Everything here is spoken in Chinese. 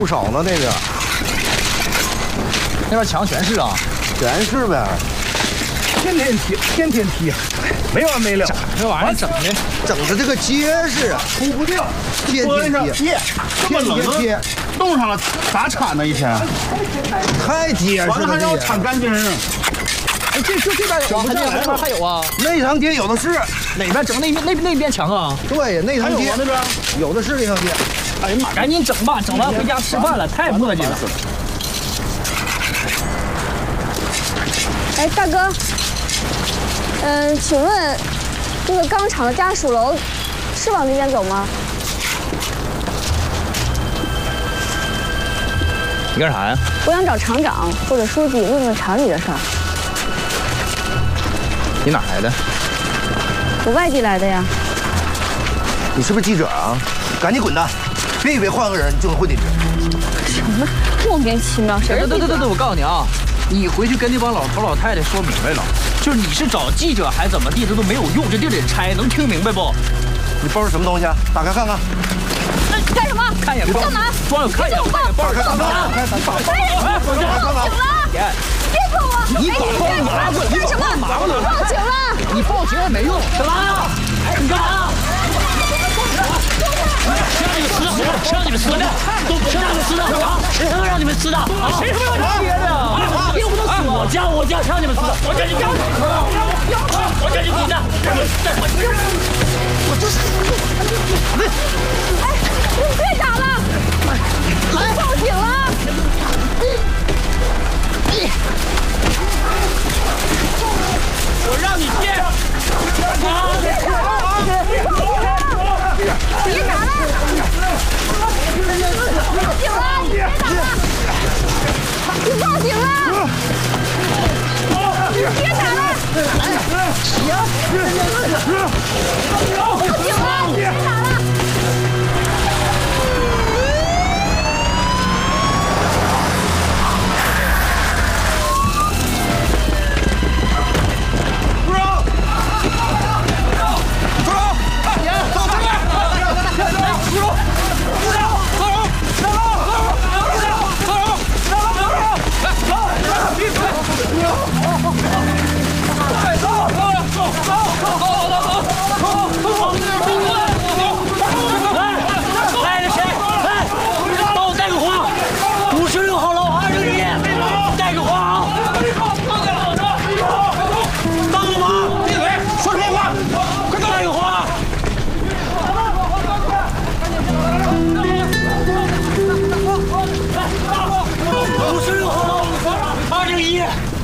不少呢，那个。 那边墙全是啊， 全是呗。天天踢，天天踢，没完没了。 这玩意儿整的这个结实啊， 出不掉。 天天踢，天天踢， 冻上了咋铲呢？一天。 太结实了， 还要铲干筋啊。 哎，这边有啊，那边还有啊。 内堂街有的是， 哪边整那边墙啊？ 对，内堂街那边有的是内堂街。 哎呀妈，赶紧整吧，整完回家吃饭了，太磨叽了。 哎，大哥，请问这个钢厂的家属楼是往那边走吗？ 你干啥呀？ 我想找厂长或者书记问问厂里的事儿。 你哪来的？ 我外地来的呀。 你是不是记者啊？赶紧滚蛋！别以为换个人就能混进去。 什么莫名其妙？谁是记者？ 对，我告诉你啊，你回去跟那帮老头老太太说明白了，就是你是找记者还怎么地，这都没有用，这地得拆，能听明白不？ 你包是什么东西啊？打开看看。 干什么？ 看眼包。 干嘛？ 装有看眼包。 打开看看。 别碰我！ 你干什么？报警了！ 你报警也没用。干嘛呀？你干嘛？谁让你们吃的？谁让你们吃的？谁他妈让你们吃的？谁他妈让你们吃的？又不能是我家，谁让你们吃的？我叫你干！我叫你滚蛋！我这是…… 哎，你别打了！来，报警了！ 我让你接！ 别打了！报警了！你别打了！你报警了！别打了！报警了！别打了！ 56号，201。